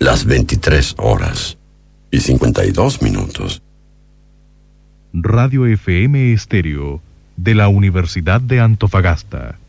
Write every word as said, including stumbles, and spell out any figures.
las veintitrés horas y cincuenta y dos minutos. Radio F M Estéreo de la Universidad de Antofagasta.